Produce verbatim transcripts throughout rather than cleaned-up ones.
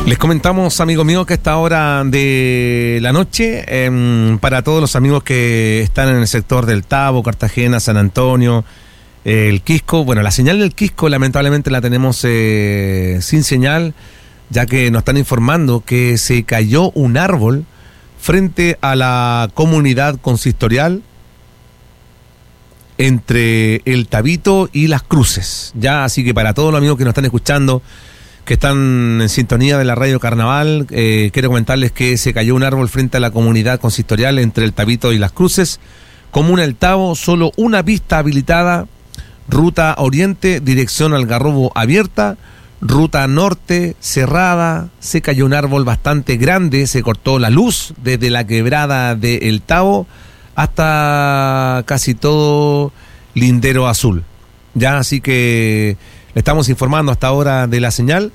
Les comentamos, amigos míos, que a esta hora de la noche, eh, para todos los amigos que están en el sector del Tabo, Cartagena, San Antonio, eh, el Quisco, bueno, la señal del Quisco lamentablemente la tenemos eh, sin señal, ya que nos están informando que se cayó un árbol frente a la comunidad consistorial entre el Tabito y Las Cruces. Ya, así que para todos los amigos que nos están escuchando, que están en sintonía de la Radio Carnaval, eh, quiero comentarles que se cayó un árbol frente a la comunidad consistorial entre el Tabito y Las Cruces. Comuna El Tabo, solo una pista habilitada, ruta oriente, dirección Algarrobo abierta, ruta norte cerrada. Se cayó un árbol bastante grande, se cortó la luz desde la quebrada de El Tabo hasta casi todo Lindero Azul. Ya, así que le estamos informando hasta ahora de la señal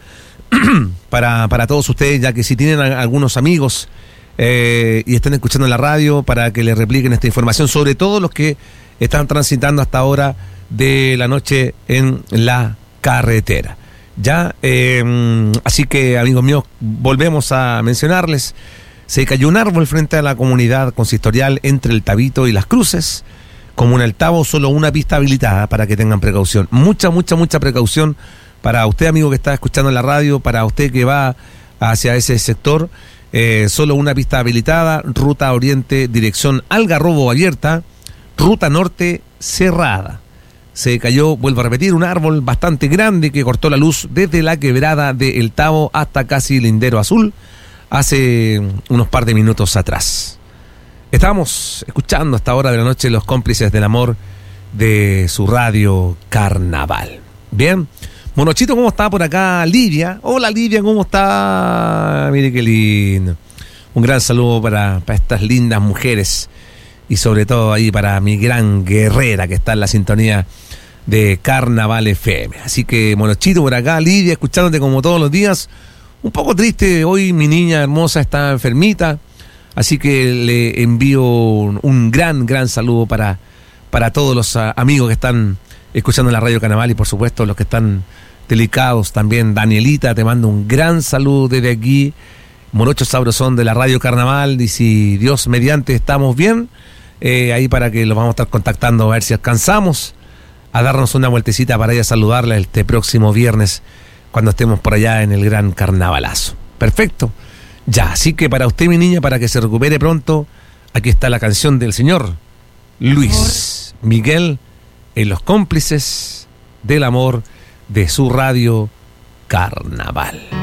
para, para todos ustedes, ya que si tienen a, algunos amigos eh, y están escuchando en la radio, para que les repliquen esta información, sobre todo los que están transitando hasta ahora de la noche en la carretera. Ya, eh, así que, amigos míos, volvemos a mencionarles, se cayó un árbol frente a la comunidad consistorial entre el Tabito y Las Cruces. Comuna El Tabo, solo una pista habilitada, para que tengan precaución. Mucha, mucha, mucha precaución para usted, amigo que está escuchando en la radio, para usted que va hacia ese sector. Eh, solo una pista habilitada, ruta oriente, dirección Algarrobo abierta, ruta norte cerrada. Se cayó, vuelvo a repetir, un árbol bastante grande que cortó la luz desde la quebrada de El Tabo hasta casi Lindero Azul hace unos par de minutos atrás. Estamos escuchando hasta ahora de la noche los cómplices del amor de su radio Carnaval. Bien, Monochito, ¿cómo está por acá? Lidia, hola Lidia, ¿cómo está? Mire qué lindo. Un gran saludo para, para estas lindas mujeres y sobre todo ahí para mi gran guerrera que está en la sintonía de Carnaval F M. Así que Monochito por acá, Lidia, escuchándote como todos los días. Un poco triste, hoy mi niña hermosa está enfermita. Así que le envío un, un gran, gran saludo para, para todos los uh, amigos que están escuchando la Radio Carnaval y por supuesto los que están delicados también. Danielita, te mando un gran saludo desde aquí. Morocho Sabrosón de la Radio Carnaval. Y si Dios mediante estamos bien, eh, ahí para que los vamos a estar contactando a ver si alcanzamos a darnos una vueltecita para ir a saludarla este próximo viernes cuando estemos por allá en el gran carnavalazo. Perfecto. Ya, así que para usted, mi niña, para que se recupere pronto, aquí está la canción del señor Luis Miguel en los cómplices del amor de su radio Carnaval.